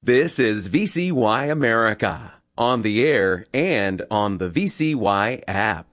This is VCY America, on the air and on the VCY app.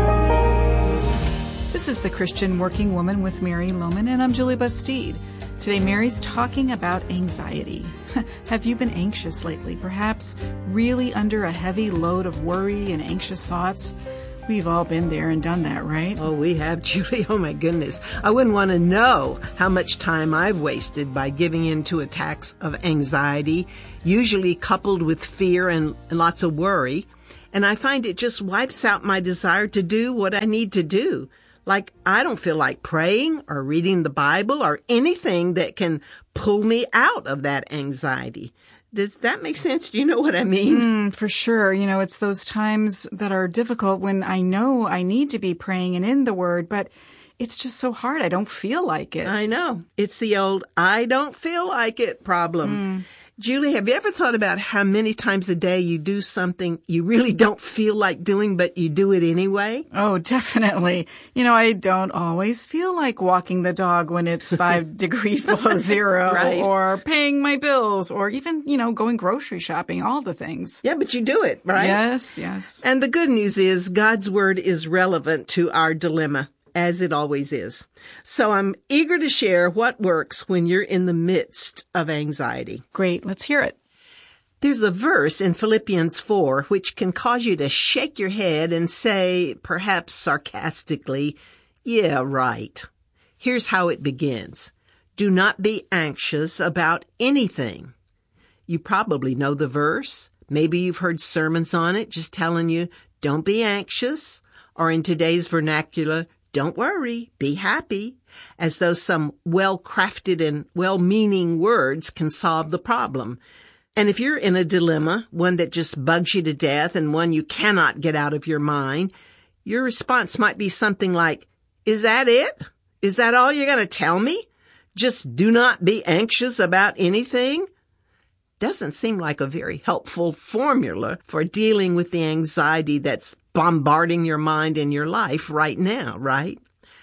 This is The Christian Working Woman with Mary Lohman, and I'm Julie Bastide. Today, Mary's talking about anxiety. Have you been anxious lately? Perhaps really under a heavy load of worry and anxious thoughts? We've all been there and done that, right? Oh, we have, Julie. Oh, my goodness. I wouldn't want to know how much time I've wasted by giving in to attacks of anxiety, usually coupled with fear and lots of worry. And I find it just wipes out my desire to do what I need to do. Like, I don't feel like praying or reading the Bible or anything that can pull me out of that anxiety. Does that make sense? Do you know what I mean? For sure. You know, it's those times that are difficult when I know I need to be praying and in the Word, but it's just so hard. I don't feel like it. I know. It's the old, I don't feel like it problem. Julie, have you ever thought about how many times a day you do something you really don't feel like doing, but you do it anyway? Oh, definitely. You know, I don't always feel like walking the dog when it's 5 degrees below zero, Right. or paying my bills, or even, going grocery shopping, all the things. Yeah, but you do it, right? Yes. And the good news is God's Word is relevant to our dilemma, as it always is. So I'm eager to share what works when you're in the midst of anxiety. Great. Let's hear it. There's a verse in Philippians 4 which can cause you to shake your head and say, perhaps sarcastically, yeah, right. Here's how it begins. Do not be anxious about anything. You probably know the verse. Maybe you've heard sermons on it just telling you, don't be anxious. Or in today's vernacular, don't worry, be happy, as though some well-crafted and well-meaning words can solve the problem. And if you're in a dilemma, one that just bugs you to death and one you cannot get out of your mind, your response might be something like, is that it? Is that all you're going to tell me? Just do not be anxious about anything? Doesn't seem like a very helpful formula for dealing with the anxiety that's bombarding your mind and your life right now, right?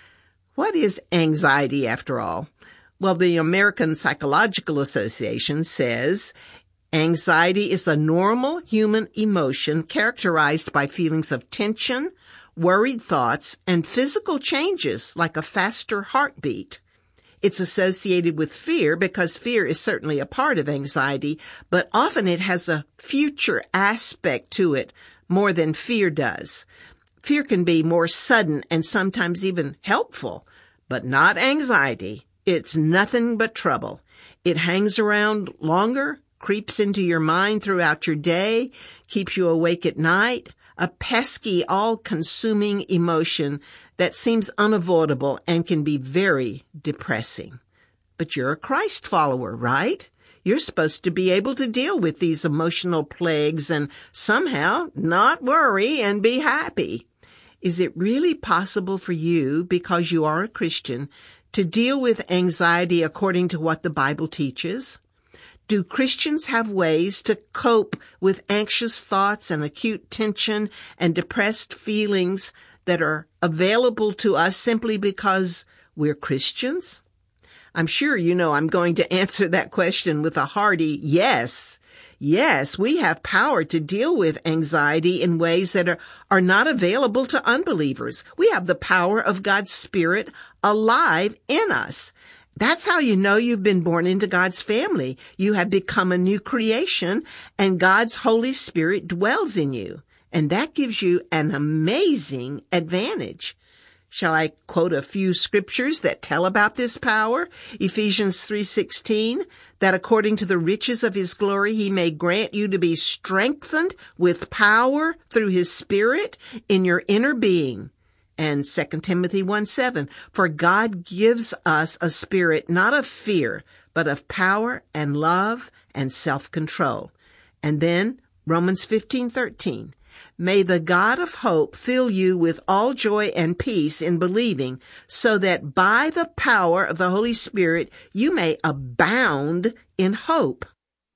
What is anxiety after all? Well, the American Psychological Association says anxiety is a normal human emotion characterized by feelings of tension, worried thoughts, and physical changes like a faster heartbeat. It's associated with fear because fear is certainly a part of anxiety, but often it has a future aspect to it more than fear does. Fear can be more sudden and sometimes even helpful, but not anxiety. It's nothing but trouble. It hangs around longer, creeps into your mind throughout your day, keeps you awake at night, a pesky, all-consuming emotion that seems unavoidable and can be very depressing. But you're a Christ follower, right? You're supposed to be able to deal with these emotional plagues and somehow not worry and be happy. Is it really possible for you, because you are a Christian, to deal with anxiety according to what the Bible teaches? Do Christians have ways to cope with anxious thoughts and acute tension and depressed feelings that are available to us simply because we're Christians? I'm sure you know I'm going to answer that question with a hearty yes. Yes, we have power to deal with anxiety in ways that are not available to unbelievers. We have the power of God's Spirit alive in us. That's how you know you've been born into God's family. You have become a new creation, and God's Holy Spirit dwells in you. And that gives you an amazing advantage. Shall I quote a few scriptures that tell about this power? Ephesians 3:16, that according to the riches of his glory, he may grant you to be strengthened with power through his Spirit in your inner being. And 2 Timothy 1:7, for God gives us a spirit not of fear, but of power and love and self-control. And then Romans 15:13, may the God of hope fill you with all joy and peace in believing, so that by the power of the Holy Spirit you may abound in hope.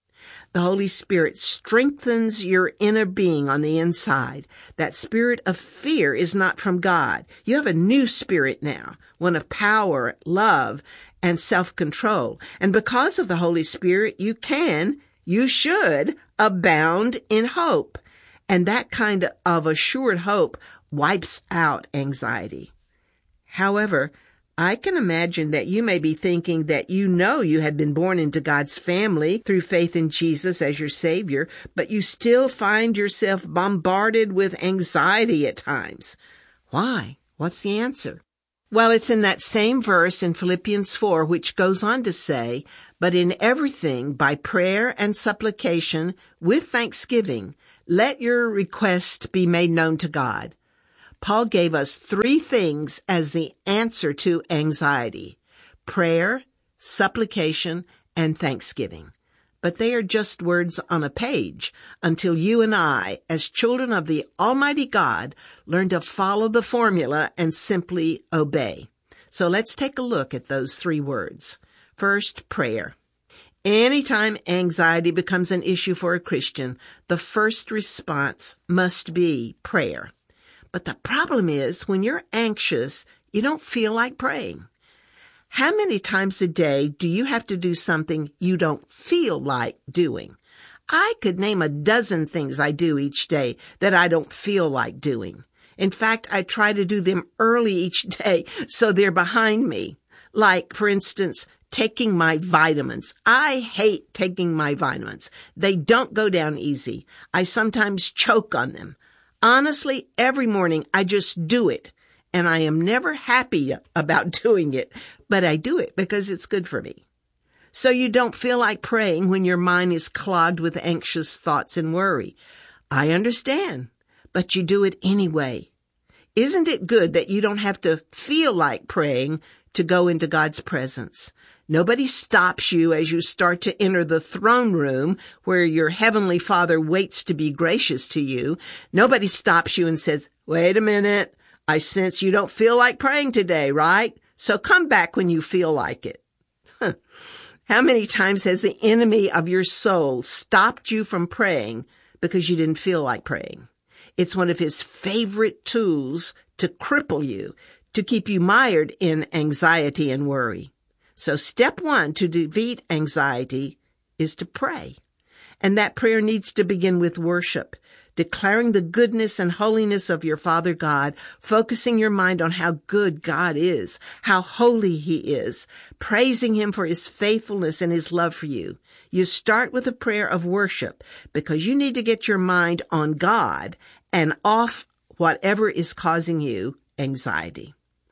The Holy Spirit strengthens your inner being on the inside. That spirit of fear is not from God. You have a new spirit now, one of power, love, and self-control. And because of the Holy Spirit, you can You should abound in hope. And that kind of assured hope wipes out anxiety. However, I can imagine that you may be thinking that you know you have been born into God's family through faith in Jesus as your Savior, but you still find yourself bombarded with anxiety at times. Why? What's the answer? Well, it's in that same verse in Philippians 4, which goes on to say, "But in everything, by prayer and supplication, with thanksgiving, let your request be made known to God." Paul gave us 3 things as the answer to anxiety: prayer, supplication, and thanksgiving. But they are just words on a page until you and I, as children of the Almighty God, learn to follow the formula and simply obey. So let's take a look at those 3 words. First, prayer. Anytime anxiety becomes an issue for a Christian, the first response must be prayer. But the problem is, when you're anxious, you don't feel like praying. How many times a day do you have to do something you don't feel like doing? I could name a dozen things I do each day that I don't feel like doing. In fact, I try to do them early each day so they're behind me. Like, for instance, taking my vitamins. I hate taking my vitamins. They don't go down easy. I sometimes choke on them. Honestly, every morning I just do it. And I am never happy about doing it, but I do it because it's good for me. So you don't feel like praying when your mind is clogged with anxious thoughts and worry. I understand, but you do it anyway. Isn't it good that you don't have to feel like praying to go into God's presence? Nobody stops you as you start to enter the throne room where your Heavenly Father waits to be gracious to you. Nobody stops you and says, "Wait a minute. I sense you don't feel like praying today, right? So come back when you feel like it." How many times has the enemy of your soul stopped you from praying because you didn't feel like praying? It's one of his favorite tools to cripple you, to keep you mired in anxiety and worry. So step 1 to defeat anxiety is to pray. And that prayer needs to begin with worship, declaring the goodness and holiness of your Father God, focusing your mind on how good God is, how holy He is, praising Him for His faithfulness and His love for you. You start with a prayer of worship because you need to get your mind on God and off whatever is causing you anxiety.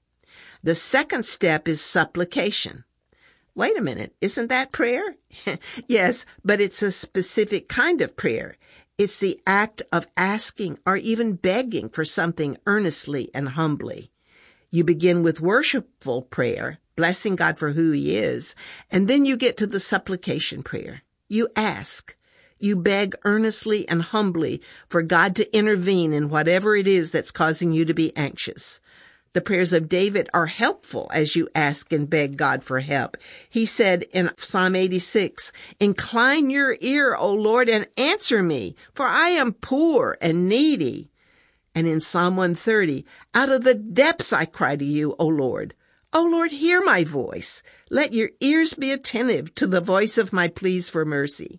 The second step is supplication. Wait a minute, isn't that prayer? Yes, but it's a specific kind of prayer. It's the act of asking or even begging for something earnestly and humbly. You begin with worshipful prayer, blessing God for who He is, and then you get to the supplication prayer. You ask. You beg earnestly and humbly for God to intervene in whatever it is that's causing you to be anxious. The prayers of David are helpful as you ask and beg God for help. He said in Psalm 86, "Incline your ear, O Lord, and answer me, for I am poor and needy." And in Psalm 130, "Out of the depths I cry to you, O Lord. O Lord, hear my voice. Let your ears be attentive to the voice of my pleas for mercy."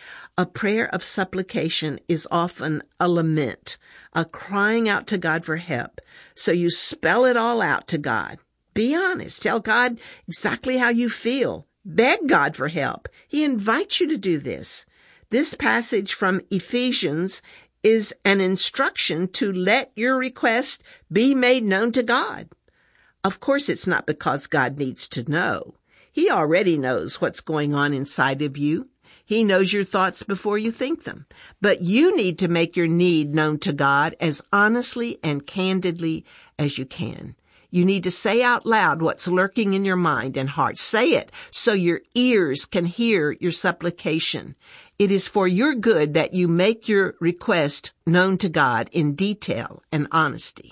A prayer of supplication is often a lament, a crying out to God for help. So you spell it all out to God. Be honest. Tell God exactly how you feel. Beg God for help. He invites you to do this. This passage from Ephesians is an instruction to let your request be made known to God. Of course, it's not because God needs to know. He already knows what's going on inside of you. He knows your thoughts before you think them. But you need to make your need known to God as honestly and candidly as you can. You need to say out loud what's lurking in your mind and heart. Say it so your ears can hear your supplication. It is for your good that you make your request known to God in detail and honesty.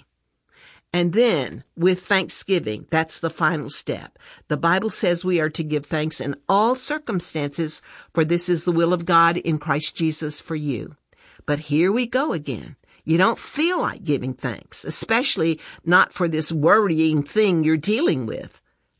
And then, with thanksgiving, that's the final step. The Bible says we are to give thanks in all circumstances, for this is the will of God in Christ Jesus for you. But here we go again. You don't feel like giving thanks, especially not for this worrying thing you're dealing with.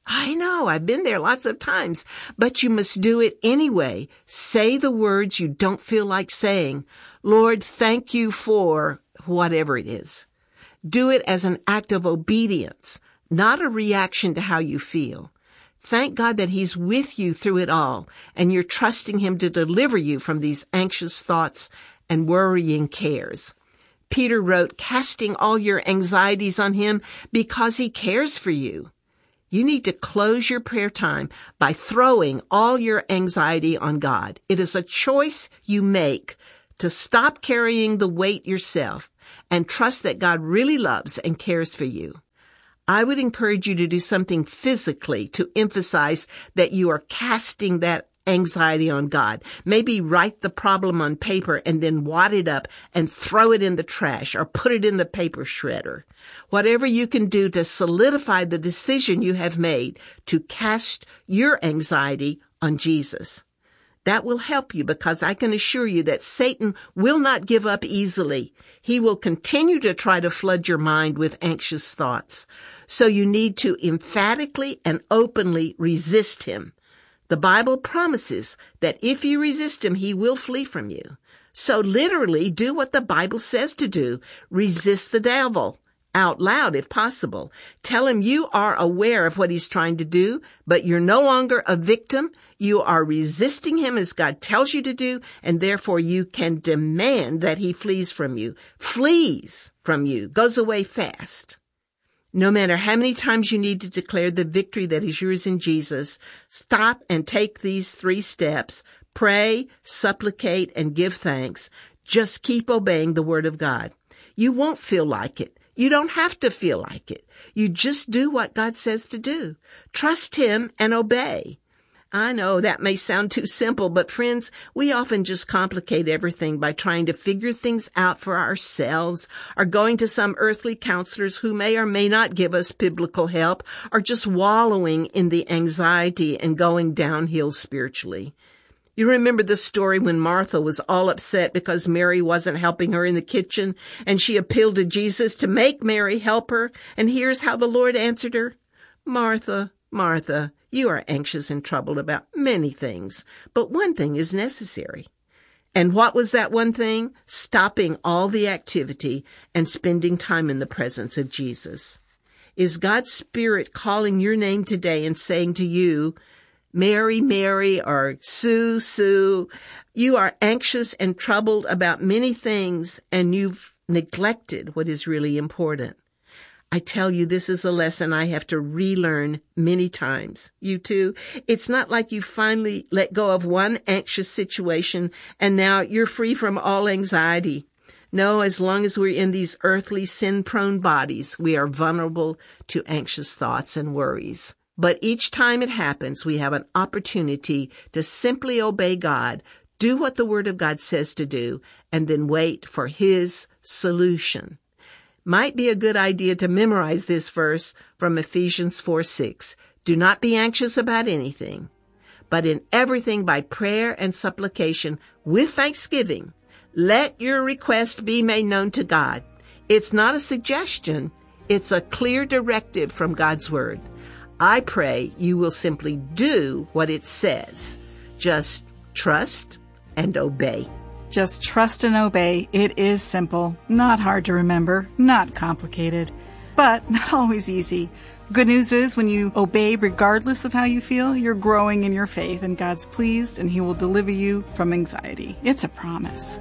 I know, I've been there lots of times, but you must do it anyway. Say the words you don't feel like saying. Lord, thank you for whatever it is. Do it as an act of obedience, not a reaction to how you feel. Thank God that He's with you through it all, and you're trusting Him to deliver you from these anxious thoughts and worrying cares. Peter wrote, casting all your anxieties on Him because He cares for you. You need to close your prayer time by throwing all your anxiety on God. It is a choice you make to stop carrying the weight yourself and trust that God really loves and cares for you. I would encourage you to do something physically to emphasize that you are casting that anxiety on God. Maybe write the problem on paper and then wad it up and throw it in the trash or put it in the paper shredder. Whatever you can do to solidify the decision you have made to cast your anxiety on Jesus. That will help you, because I can assure you that Satan will not give up easily. He will continue to try to flood your mind with anxious thoughts. So you need to emphatically and openly resist him. The Bible promises that if you resist him, he will flee from you. So literally do what the Bible says to do. Resist the devil out loud if possible. Tell him you are aware of what he's trying to do, but you're no longer a victim. You are resisting him as God tells you to do, and therefore you can demand that he flees from you. Flees from you. Goes away fast. No matter how many times you need to declare the victory that is yours in Jesus, stop and take these 3 steps. Pray, supplicate, and give thanks. Just keep obeying the word of God. You won't feel like it. You don't have to feel like it. You just do what God says to do. Trust him and obey. I know that may sound too simple, but friends, we often just complicate everything by trying to figure things out for ourselves, or going to some earthly counselors who may or may not give us biblical help, or just wallowing in the anxiety and going downhill spiritually. You remember the story when Martha was all upset because Mary wasn't helping her in the kitchen, and she appealed to Jesus to make Mary help her, and here's how the Lord answered her. Martha, Martha, you are anxious and troubled about many things, but one thing is necessary. And what was that one thing? Stopping all the activity and spending time in the presence of Jesus. Is God's Spirit calling your name today and saying to you, Mary, Mary, or Sue, Sue, you are anxious and troubled about many things, and you've neglected what is really important? I tell you, this is a lesson I have to relearn many times. You too? It's not like you finally let go of one anxious situation and now you're free from all anxiety. No, as long as we're in these earthly sin-prone bodies, we are vulnerable to anxious thoughts and worries. But each time it happens, we have an opportunity to simply obey God, do what the Word of God says to do, and then wait for His solution. Might be a good idea to memorize this verse from Ephesians 4:6. Do not be anxious about anything, but in everything by prayer and supplication with thanksgiving, let your request be made known to God. It's not a suggestion. It's a clear directive from God's Word. I pray you will simply do what it says. Just trust and obey. Just trust and obey. It is simple, not hard to remember, not complicated, but not always easy. Good news is when you obey regardless of how you feel, you're growing in your faith and God's pleased and He will deliver you from anxiety. It's a promise.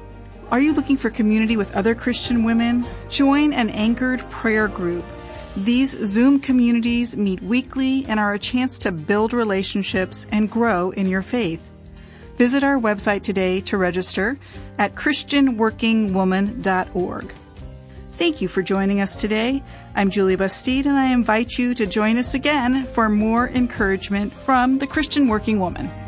Are you looking for community with other Christian women? Join an anchored prayer group. These Zoom communities meet weekly and are a chance to build relationships and grow in your faith. Visit our website today to register at christianworkingwoman.org. Thank you for joining us today. I'm Julie Bastide, and I invite you to join us again for more encouragement from the Christian Working Woman.